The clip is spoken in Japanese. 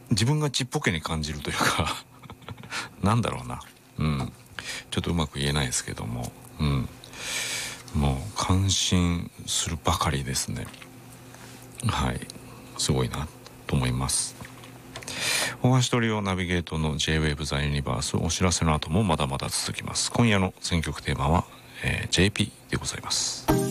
自分がちっぽけに感じるというかなんだろうな、ちょっとうまく言えないですけども、もう感心するばかりですね。はい、すごいなと思います。大橋トリオナビゲートの J-Wave ザユニバース、お知らせの後もまだまだ続きます。今夜の選曲テーマは、JP でございます。